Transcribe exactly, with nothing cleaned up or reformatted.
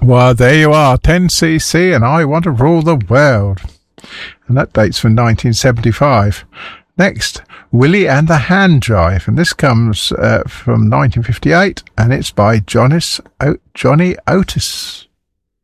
Well, there you are, ten C C and I Want to Rule the World. And that dates from nineteen seventy-five. Next, Willie and the Hand Drive, and this comes uh, from nineteen fifty-eight, and it's by Jonas o- Johnny Otis.